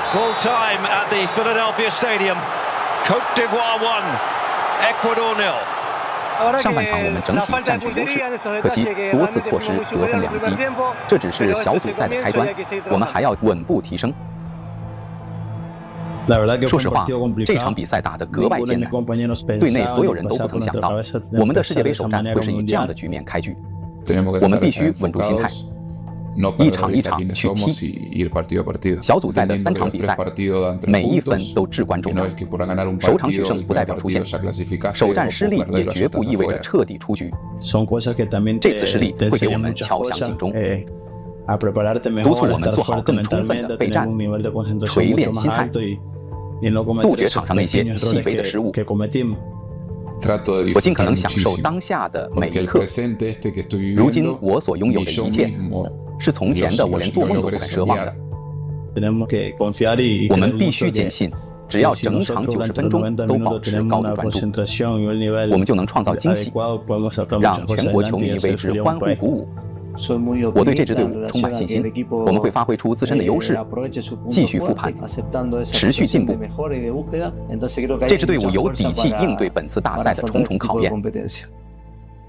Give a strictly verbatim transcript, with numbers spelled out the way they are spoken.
Full time at the Philadelphia Stadium. Côte d'Ivoire one, Ecuador nil. 上半场我们整体占据优势，可惜多次错失得分良机。这只是小组赛的开端，我们还要稳步提升。说实话，这场比赛打得格外艰难，队内所有人都不曾想到，我们的世界杯首战会是以这样的局面开局。我们必须稳住心态，一场一场去踢。小组赛的三场比赛，每一分都至关重要。首场取胜不代表出线，首战失利也绝不意味着彻底出局。这次失利会给我们敲响警钟，督促我们做好更充分的备战，锤炼心态，杜绝场上那些细微的失误。我尽可能享受当下的每一刻。如今我所拥有的一切，是从前的我连做梦都不敢奢望的。我们必须坚信，只要整场九十分钟都保持高度专注，我们就能创造惊喜，让全国球迷为之欢呼鼓舞。我对这支队伍充满信心，我们会发挥出自身的优势，继续复盘，持续进步。这支队伍有底气应对本次大赛的重重考验。